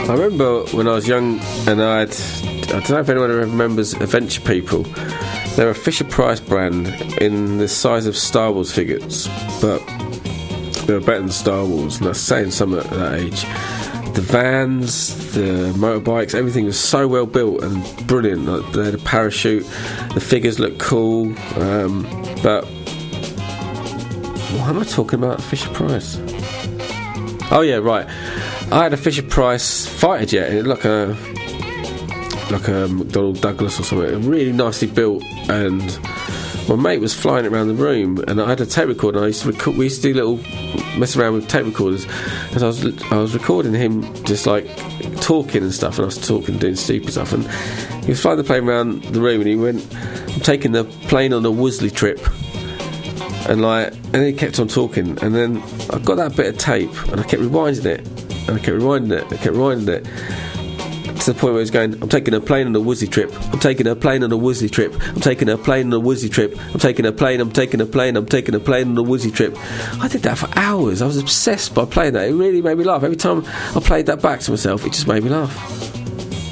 I remember when I was young and I don't know if anyone ever remembers Adventure People. They're a Fisher-Price brand in the size of Star Wars figures, but they were better than Star Wars, and that's saying something at that age. The vans, the motorbikes, everything was so well built and brilliant. Like, they had a parachute, the figures looked cool, but why am I talking about Fisher-Price? Oh yeah, right. I had a Fisher-Price fighter jet, and it looked like a McDonnell Douglas or something, really nicely built, and my mate was flying it around the room, and I had a tape recorder, and I used to record, we used to do little mess around with tape recorders, and I was recording him just like talking and stuff, and I was talking, doing stupid stuff, and he was flying the plane around the room, and he went, "I'm taking the plane on a Worsley trip," and he kept on talking, and then I got that bit of tape, and I kept rewinding it, and I kept rewinding it, and I kept rewinding it, to the point where he's going, "I'm taking a plane on a Worsley trip. I'm taking a plane on a Worsley trip. I'm taking a plane on a Worsley trip. I'm taking a plane. I'm taking a plane. I'm taking a plane on a Worsley trip." I did that for hours. I was obsessed by playing that. It really made me laugh. Every time I played that back to myself, it just made me laugh.